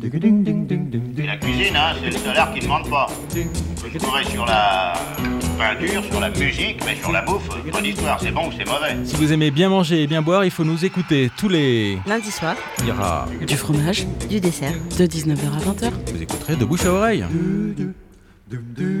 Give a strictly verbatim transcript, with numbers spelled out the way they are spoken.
Et la cuisine, hein, c'est le salaire qui ne demande pas. Je pourrais sur la peinture, sur la musique, mais sur la bouffe, pas d'histoire, c'est bon ou c'est mauvais. Si vous aimez bien manger et bien boire, il faut nous écouter tous les... Lundi soir, Il y aura... du fromage, du dessert, de dix-neuf heures à vingt heures. Vous écouterez de bouche à oreille.